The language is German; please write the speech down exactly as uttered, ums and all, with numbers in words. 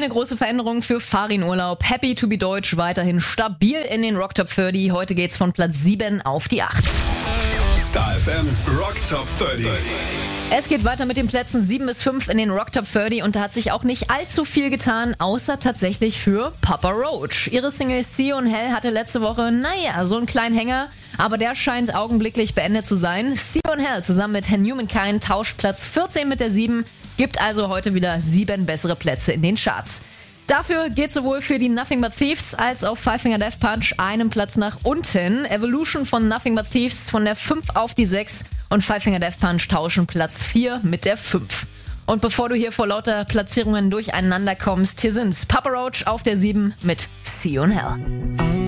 Keine große Veränderung für Farin Urlaub. Happy to be Deutsch, weiterhin stabil in den Rock Top dreißig. Heute geht's von Platz sieben auf die acht. Star F M Rock Top dreißig. Es geht weiter mit den Plätzen sieben bis fünf in den Rock Top dreißig und da hat sich auch nicht allzu viel getan, außer tatsächlich für Papa Roach. Ihre Single See und Hell hatte letzte Woche, naja, so einen kleinen Hänger, aber der scheint augenblicklich beendet zu sein. See und Hell zusammen mit Hen Humankind tauscht Platz vierzehn mit der sieben, gibt also heute wieder sieben bessere Plätze in den Charts. Dafür geht sowohl für die Nothing But Thieves als auch Five Finger Death Punch einen Platz nach unten. Evolution von Nothing But Thieves von der fünf auf die sechs und Five Finger Death Punch tauschen Platz vier mit der fünf. Und bevor du hier vor lauter Platzierungen durcheinander kommst, hier sind Papa Roach auf der sieben mit See You in Hell.